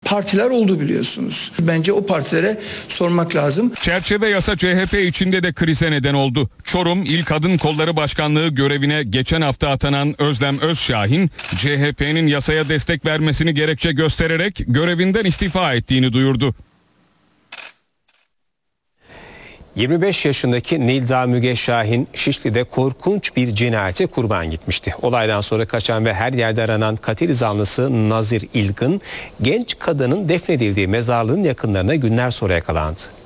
partiler oldu biliyorsunuz. Bence o partilere sormak lazım. Çerçeve yasa CHP içinde de krize neden oldu. Çorum İl Kadın Kolları Başkanlığı görevine geçen hafta atanan Özlem Özşahin, CHP'nin yasaya destek vermesini gerekçe göstererek görevinden istifa ettiğini duyurdu. 25 yaşındaki Nilda Müge Şahin, Şişli'de korkunç bir cinayete kurban gitmişti. Olaydan sonra kaçan ve her yerde aranan katil zanlısı Nazir İlgın, genç kadının defnedildiği mezarlığın yakınlarına günler sonra yakalandı.